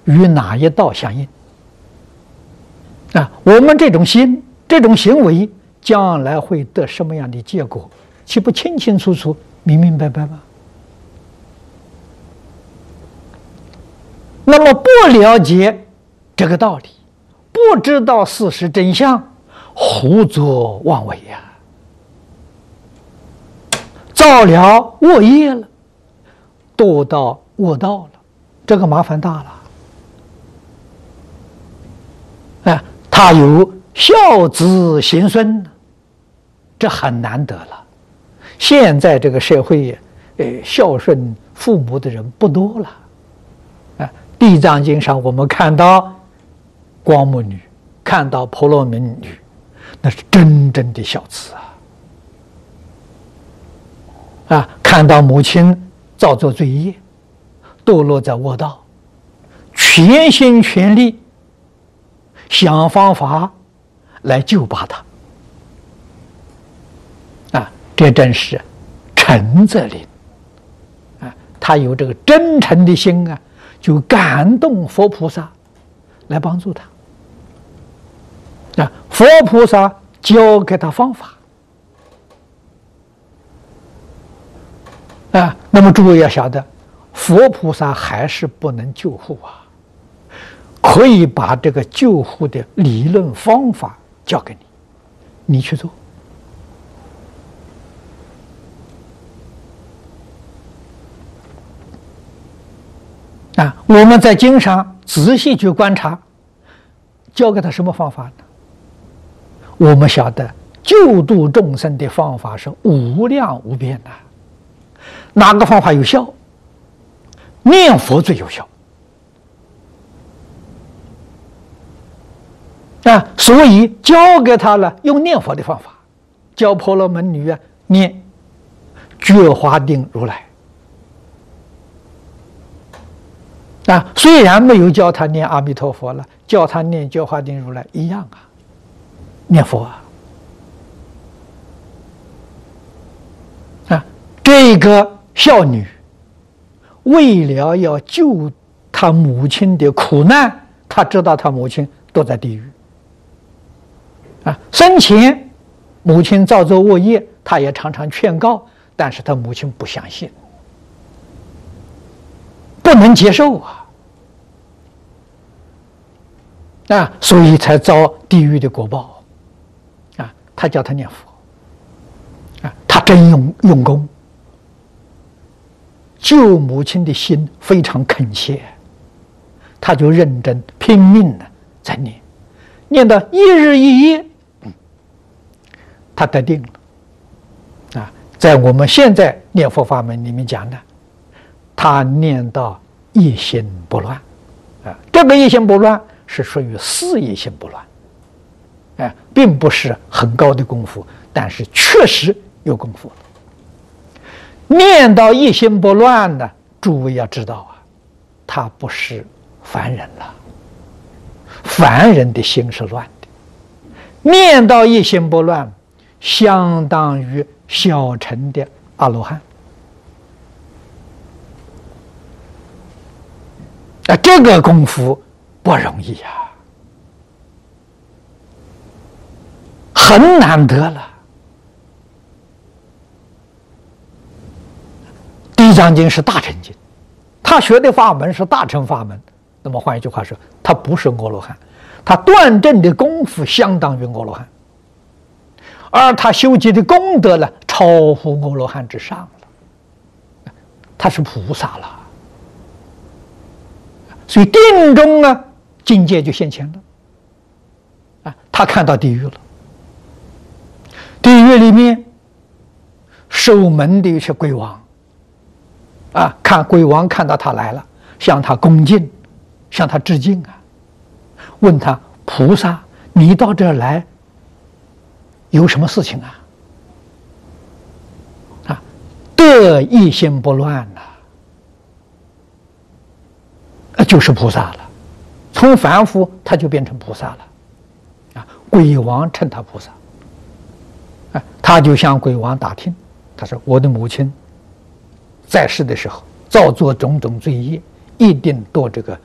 与哪一道相应啊？我们这种心、这种行为，将来会得什么样的结果？岂不清清楚楚、明明白白吗？那么不了解这个道理，不知道事实真相，胡作妄为呀，造了恶业了，堕到恶道了，这个麻烦大了。他有孝子贤孙，这很难得了。现在这个社会，孝顺父母的人不多了。地藏经上我们看到光目女，看到婆罗门女，那是真正的孝子看到母亲造作罪业，堕落在恶道，全心全力想方法来救拔他这真是诚则灵他有这个真诚的心就感动佛菩萨来帮助他佛菩萨教给他方法那么诸位要晓得，佛菩萨还是不能救护可以把这个救护的理论方法教给你，你去做我们在经上仔细去观察，教给他什么方法呢？我们晓得救度众生的方法是无量无边的，哪个方法有效？念佛最有效所以教给他了用念佛的方法，教婆罗门女念觉华定如来虽然没有教他念阿弥陀佛了，教他念觉华定如来一样念佛这个孝女为了要救他母亲的苦难，他知道他母亲都在地狱生前母亲造作恶业，他也常常劝告，但是他母亲不相信，不能接受所以才遭地狱的果报他叫他念佛他真用功，救母亲的心非常恳切，他就认真拼命的在念到一日一夜他得定了在我们现在念佛法门里面讲的，他念到一心不乱这个一心不乱是属于事业心不乱并不是很高的功夫，但是确实有功夫念到一心不乱呢，诸位要知道他不是凡人了，凡人的心是乱的，念到一心不乱相当于小乘的阿罗汉这个功夫不容易很难得了。地藏经是大乘经，他学的法门是大乘法门，那么换一句话说，他不是阿罗汉，他断证的功夫相当于阿罗汉，而他修集的功德呢，超乎阿罗汉之上了，他是菩萨了。所以定中呢，境界就现前了他看到地狱了，地狱里面守门的一些鬼王看鬼王看到他来了，向他恭敬，向他致敬问他菩萨，你到这儿来有什么事情得一心不乱就是菩萨了，从凡夫他就变成菩萨了鬼王称他菩萨他就向鬼王打听，他说我的母亲在世的时候造作种种罪业，一定堕这个